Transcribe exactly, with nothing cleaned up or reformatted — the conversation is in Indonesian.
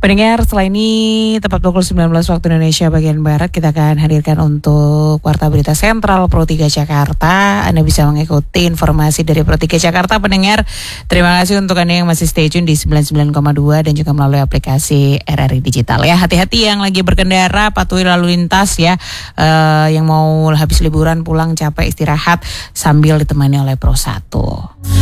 Pendengar, setelah ini tepat pukul sembilan belas waktu Indonesia bagian Barat, kita akan hadirkan untuk Warta Berita Sentral Pro tiga Jakarta. Anda bisa mengikuti informasi dari Pro tiga Jakarta, pendengar. Terima kasih untuk Anda yang masih stay tune di sembilan puluh sembilan koma dua dan juga melalui aplikasi R R I Digital ya. Hati-hati yang lagi berkendara, patuhi lalu lintas ya. Uh, yang mau habis liburan pulang capek istirahat sambil ditemani oleh Pro satu.